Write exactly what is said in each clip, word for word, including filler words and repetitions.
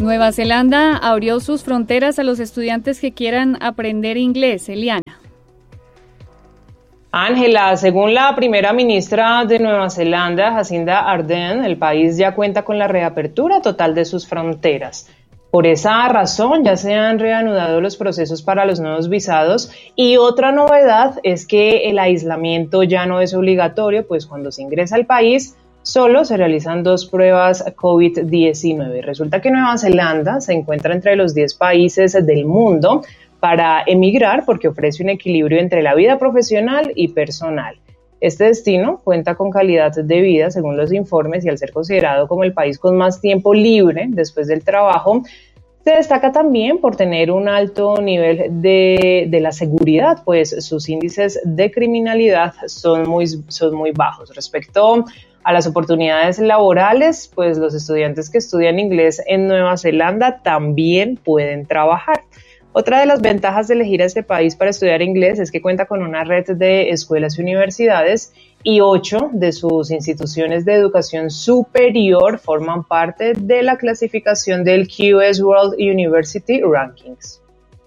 Nueva Zelanda abrió sus fronteras a los estudiantes que quieran aprender inglés. Eliana. Ángela, según la primera ministra de Nueva Zelanda, Jacinda Ardern, el país ya cuenta con la reapertura total de sus fronteras. Por esa razón ya se han reanudado los procesos para los nuevos visados y otra novedad es que el aislamiento ya no es obligatorio, pues cuando se ingresa al país solo se realizan dos pruebas COVID diecinueve. Resulta que Nueva Zelanda se encuentra entre los diez países del mundo para emigrar porque ofrece un equilibrio entre la vida profesional y personal. Este destino cuenta con calidad de vida según los informes y al ser considerado como el país con más tiempo libre después del trabajo, se destaca también por tener un alto nivel de, de la seguridad, pues sus índices de criminalidad son muy, son muy bajos. Respecto a las oportunidades laborales, pues los estudiantes que estudian inglés en Nueva Zelanda también pueden trabajar. Otra de las ventajas de elegir a este país para estudiar inglés es que cuenta con una red de escuelas y universidades y ocho de sus instituciones de educación superior forman parte de la clasificación del Q S World University Rankings.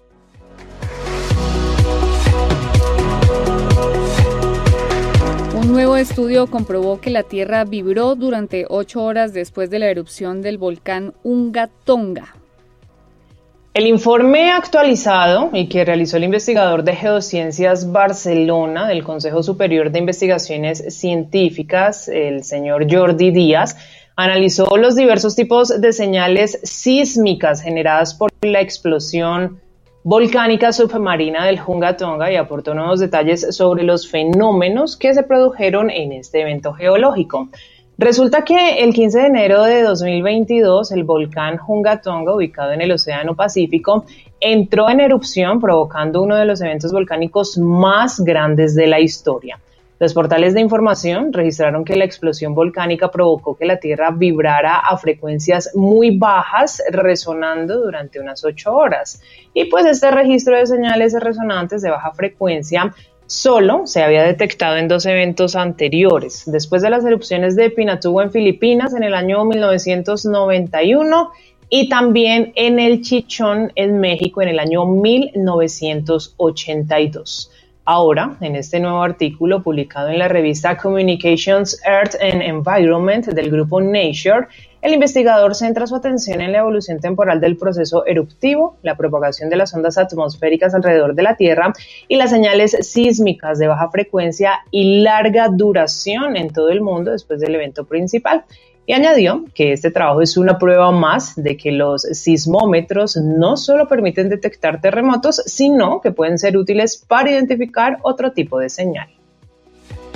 Un nuevo estudio comprobó que la Tierra vibró durante ocho horas después de la erupción del volcán Unga Tonga. El informe actualizado y que realizó el investigador de Geociencias Barcelona del Consejo Superior de Investigaciones Científicas, el señor Jordi Díaz, analizó los diversos tipos de señales sísmicas generadas por la explosión volcánica submarina del Unga Tonga y aportó nuevos detalles sobre los fenómenos que se produjeron en este evento geológico. Resulta que el quince de enero de dos mil veintidós, el volcán Unga Tonga, ubicado en el Océano Pacífico, entró en erupción, provocando uno de los eventos volcánicos más grandes de la historia. Los portales de información registraron que la explosión volcánica provocó que la Tierra vibrara a frecuencias muy bajas, resonando durante unas ocho horas. Y pues este registro de señales resonantes de baja frecuencia solo se había detectado en dos eventos anteriores, después de las erupciones de Pinatubo en Filipinas en el año mil novecientos noventa y uno y también en el Chichón en México en el año mil novecientos ochenta y dos. Ahora, en este nuevo artículo publicado en la revista Communications, Earth and Environment del grupo Nature, el investigador centra su atención en la evolución temporal del proceso eruptivo, la propagación de las ondas atmosféricas alrededor de la Tierra y las señales sísmicas de baja frecuencia y larga duración en todo el mundo después del evento principal. Y añadió que este trabajo es una prueba más de que los sismómetros no solo permiten detectar terremotos, sino que pueden ser útiles para identificar otro tipo de señal.